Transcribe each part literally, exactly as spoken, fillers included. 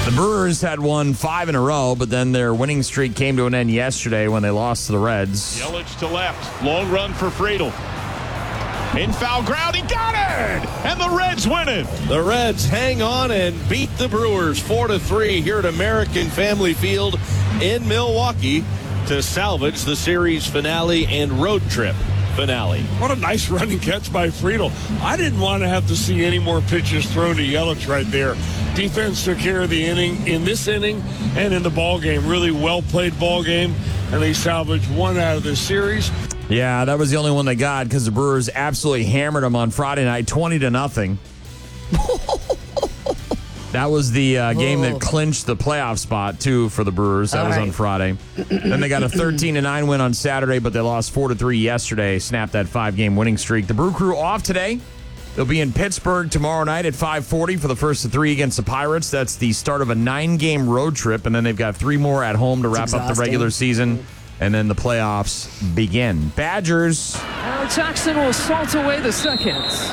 The Brewers had won five in a row, but then their winning streak came to an end yesterday when they lost to the Reds. Yelich to left. Long run for Friedel. In foul ground, he got it! And the Reds win it. The Reds hang on and beat the Brewers four to three here at American Family Field in Milwaukee to salvage the series finale and road trip finale. What a nice running catch by Friedel. I didn't want to have to see any more pitches thrown to Yelich right there. Defense took care of the inning in this inning and in the ball game. Really well played ball game, and they salvaged one out of the series. Yeah, that was the only one they got because the Brewers absolutely hammered them on Friday night, twenty to nothing. That was the uh, game that clinched the playoff spot, too, for the Brewers. That All was right. on Friday. Then they got a thirteen to nine win on Saturday, but they lost four to three yesterday, snapped that five-game winning streak. The Brew Crew off today. They'll be in Pittsburgh tomorrow night at five forty for the first of three against the Pirates. That's the start of a nine-game road trip, and then they've got three more at home to wrap up the exhausting. regular season, and then the playoffs begin. Badgers. Now Jackson will salt away the seconds.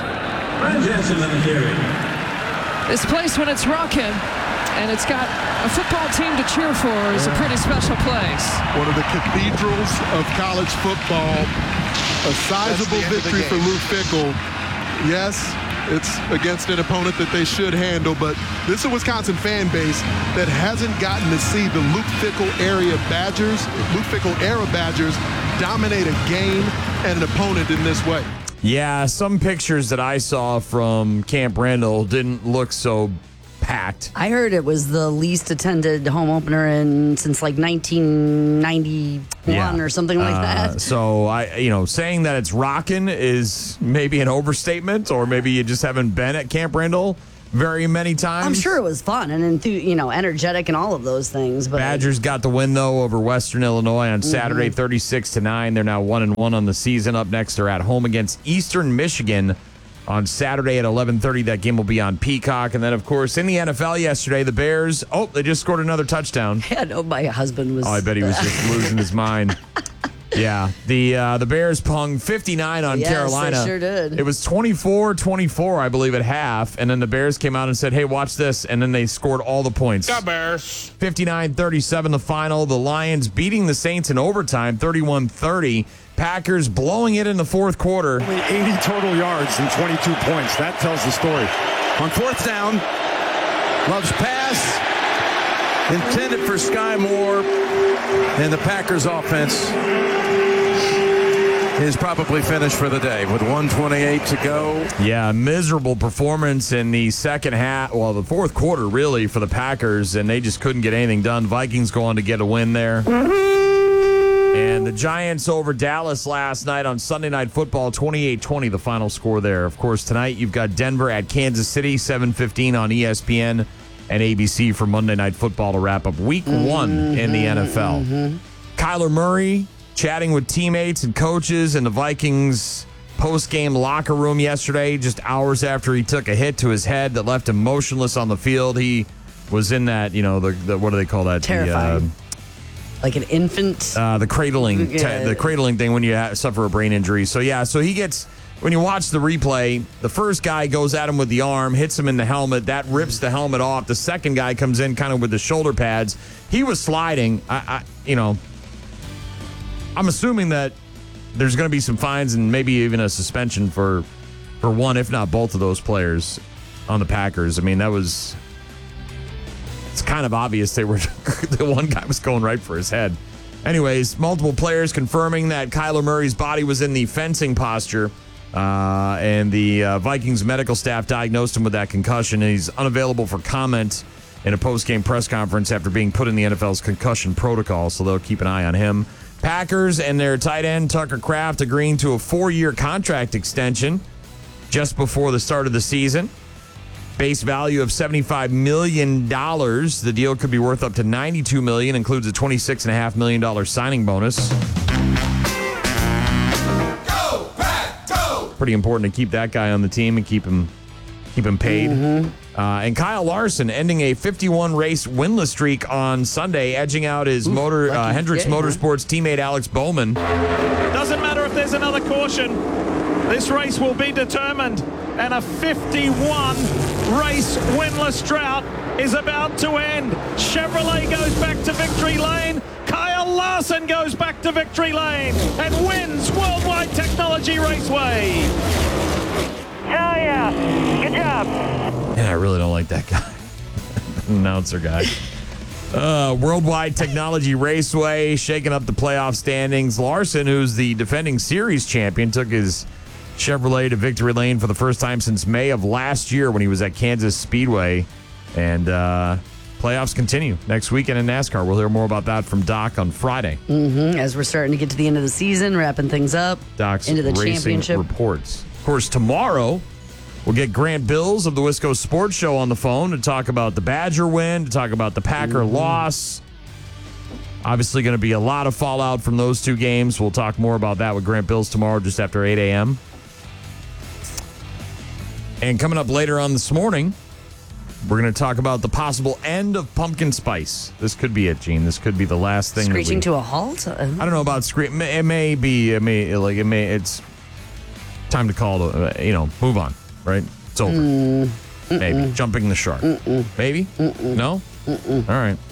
This place, when it's rocking and it's got a football team to cheer for, is a pretty special place. One of the cathedrals of college football. A sizable victory for Luke Fickell. Yes, it's against an opponent that they should handle, but this is a Wisconsin fan base that hasn't gotten to see the Luke Fickell area Badgers, Luke Fickell era Badgers dominate a game and an opponent in this way. Yeah, some pictures that I saw from Camp Randall didn't look so packed. I heard it was the least attended home opener in since like nineteen ninety-one or something like Uh, that. So I, you know, saying that it's rocking is maybe an overstatement, or maybe you just haven't been at Camp Randall very many times. I'm sure it was fun and enthu- you know energetic and all of those things. But Badgers got the win though over Western Illinois on Saturday, thirty-six to nine. They're now one and one on the season. Up next, they're at home against Eastern Michigan on Saturday at eleven thirty. That game will be on Peacock. And then, of course, in the N F L yesterday, the Bears. Oh, they just scored another touchdown. yeah, no, my husband was. Oh, I bet he was just losing his mind. Yeah, the uh, the Bears hung fifty-nine on Yes, they Carolina. sure did. It was twenty-four twenty-four, I believe, at half. And then the Bears came out and said, hey, watch this. And then they scored all the points. Go Bears. fifty-nine thirty-seven the final. The Lions beating the Saints in overtime, thirty-one thirty. Packers blowing it in the fourth quarter. Only eighty total yards and twenty-two points. That tells the story. On fourth down, Love's pass intended for Sky Moore, and the Packers offense is probably finished for the day with one twenty-eight to go. Yeah, miserable performance in the second half, well, the fourth quarter, really, for the Packers, and they just couldn't get anything done. Vikings go on to get a win there. And the Giants over Dallas last night on Sunday Night Football, twenty-eight twenty, the final score there. Of course, tonight you've got Denver at Kansas City, seven fifteen on E S P N and A B C for Monday Night Football to wrap up week one in the N F L. Kyler Murray chatting with teammates and coaches in the Vikings post-game locker room yesterday, just hours after he took a hit to his head that left him motionless on the field. He was in that, you know, the, the what do they call that? Terrifying. The, like an infant. uh, uh, the cradling, Yeah. te- the cradling thing when you ha- suffer a brain injury. So yeah, so he gets. When you watch the replay, the first guy goes at him with the arm, hits him in the helmet. That rips the helmet off. The second guy comes in kind of with the shoulder pads. He was sliding. I, I you know, I'm assuming that there's going to be some fines and maybe even a suspension for, for one, if not both of those players on the Packers. I mean, that was. It's kind of obvious they were. The one guy was going right for his head. Anyways, multiple players confirming that Kyler Murray's body was in the fencing posture. Uh, and the uh, Vikings medical staff diagnosed him with that concussion. And he's unavailable for comment in a post-game press conference after being put in the N F L's concussion protocol, so they'll keep an eye on him. Packers and their tight end, Tucker Kraft, agreeing to a four-year contract extension just before the start of the season. Base value of seventy-five million dollars. The deal could be worth up to ninety-two million dollars, includes a twenty-six point five million dollars signing bonus. Pretty important to keep that guy on the team and keep him keep him paid. Mm-hmm. Uh, and Kyle Larson ending a fifty-one race winless streak on Sunday, edging out his Ooh, motor uh, Hendricks Motorsports teammate Alex Bowman. Doesn't matter if there's another caution. This race will be determined. And a fifty-one race winless drought is about to end. Chevrolet goes back to victory lane. Kyle Larson goes back to victory lane and wins Worldwide Technology Raceway. Hell yeah. Good job. Yeah, I really don't like that guy. Announcer guy. Uh, Worldwide Technology Raceway shaking up the playoff standings. Larson, who's the defending series champion, took his Chevrolet to victory lane for the first time since May of last year when he was at Kansas Speedway. And uh, playoffs continue next weekend in NASCAR. We'll hear more about that from Doc on Friday. Mm-hmm. As we're starting to get to the end of the season, wrapping things up. Doc's into the racing championship reports. Of course, tomorrow we'll get Grant Bills of the Wisco Sports Show on the phone to talk about the Badger win, to talk about the Packer mm-hmm. loss. Obviously going to be a lot of fallout from those two games. We'll talk more about that with Grant Bills tomorrow just after eight a.m. And coming up later on this morning, we're going to talk about the possible end of pumpkin spice. This could be it, Gene. This could be the last thing. Screeching we, to a halt? I don't know about scream. It may be. It may like it may. It's time to call. Uh, you know, move on. Right? It's over. Mm, Maybe jumping the shark. Mm-mm. Maybe. Mm-mm. No. Mm-mm. All right.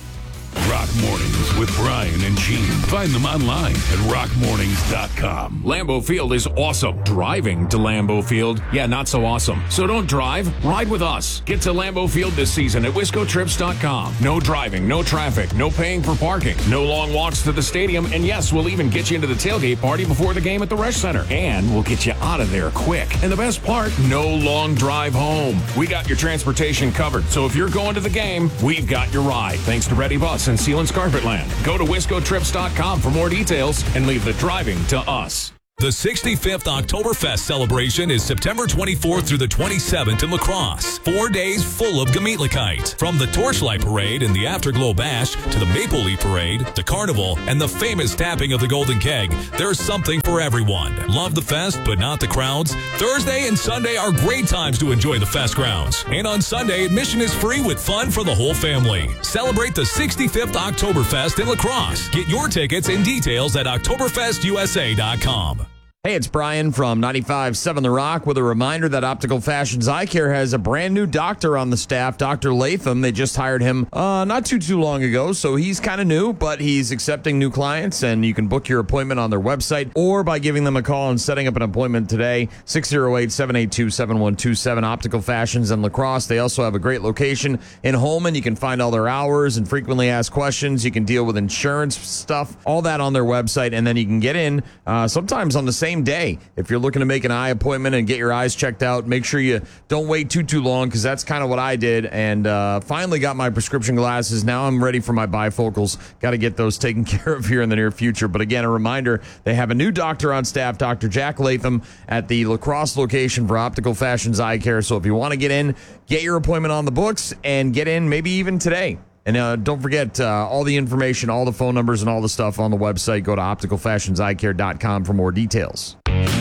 Rock Mornings with Brian and Gene. Find them online at rock mornings dot com. Lambeau Field is awesome. Driving to Lambeau Field, yeah, not so awesome. So don't drive, ride with us. Get to Lambeau Field this season at wisco trips dot com. No driving, no traffic, no paying for parking, no long walks to the stadium, and yes, we'll even get you into the tailgate party before the game at the Resch Center. And we'll get you out of there quick. And the best part, no long drive home. We got your transportation covered, so if you're going to the game, we've got your ride. Thanks to Ready Bus and Sealands Carpetland. Go to wisco trips dot com for more details and leave the driving to us. The sixty-fifth Oktoberfest celebration is September twenty-fourth through the twenty-seventh in La Crosse. Four days full of Gemütlichkeit. From the Torchlight Parade and the Afterglow Bash to the Maple Leaf Parade, the Carnival, and the famous tapping of the Golden Keg, there's something for everyone. Love the fest, but not the crowds? Thursday and Sunday are great times to enjoy the fest grounds. And on Sunday, admission is free with fun for the whole family. Celebrate the sixty-fifth Oktoberfest in La Crosse. Get your tickets and details at oktoberfest u s a dot com. Hey, it's Brian from ninety-five point seven The Rock with a reminder that Optical Fashions Eye Care has a brand new doctor on the staff, Doctor Latham. They just hired him uh, not too, too long ago, so he's kind of new, but he's accepting new clients, and you can book your appointment on their website or by giving them a call and setting up an appointment today, six oh eight, seven eight two, seven one two seven, Optical Fashions in La Crosse. They also have a great location in Holman. You can find all their hours and frequently asked questions. You can deal with insurance stuff, all that on their website, and then you can get in uh, sometimes on the same day. If you're looking to make an eye appointment and get your eyes checked out, make sure you don't wait too, too long, because that's kind of what I did, and uh, finally got my prescription glasses. Now I'm ready for my bifocals. Got to get those taken care of here in the near future. But again, a reminder, they have a new doctor on staff, Doctor Jack Latham, at the La Crosse location for Optical Fashions Eye Care. So if you want to get in, get your appointment on the books and get in maybe even today. And uh, don't forget uh, all the information, all the phone numbers, and all the stuff on the website. Go to optical fashions eye care dot com for more details.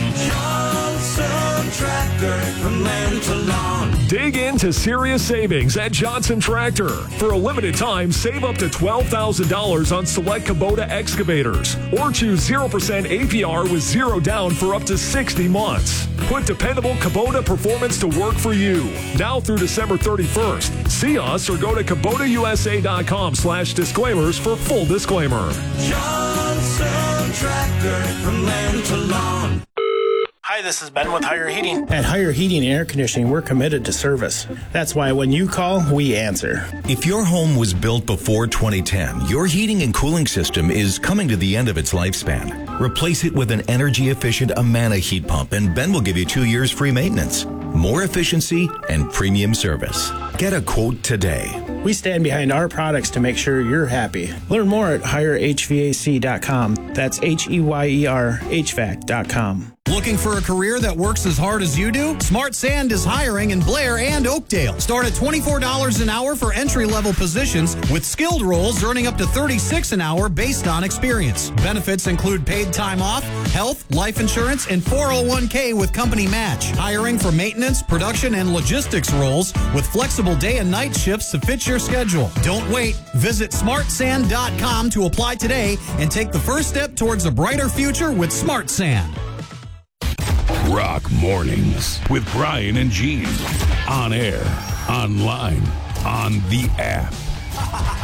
Johnson Tractor from land to lawn. Dig into serious savings at Johnson Tractor. For a limited time, save up to twelve thousand dollars on select Kubota excavators. Or choose zero percent A P R with zero down for up to sixty months. Put dependable Kubota performance to work for you. Now through December thirty-first. See us or go to kubota u s a dot com slash disclaimers for full disclaimer. Johnson Tractor from land to lawn. Hi, this is Ben with Higher Heating. At Higher Heating and Air Conditioning, we're committed to service. That's why when you call, we answer. If your home was built before twenty ten, your heating and cooling system is coming to the end of its lifespan. Replace it with an energy-efficient Amana heat pump, and Ben will give you two years free maintenance, more efficiency, and premium service. Get a quote today. We stand behind our products to make sure you're happy. Learn more at higher h v a c dot com. That's H E Y E R H V A C dot com. Looking for a career that works as hard as you do? Smart Sand is hiring in Blair and Oakdale. Start at twenty-four dollars an hour for entry-level positions, with skilled roles earning up to thirty-six dollars an hour based on experience. Benefits include paid time off, health, life insurance, and four oh one k with company match. Hiring for maintenance, production, and logistics roles with flexible day and night shifts to fit your schedule. Don't wait. Visit smart sand dot com to apply today and take the first step towards a brighter future with Smart Sand. Rock Mornings with Brian and Gene. On air, online, on the app.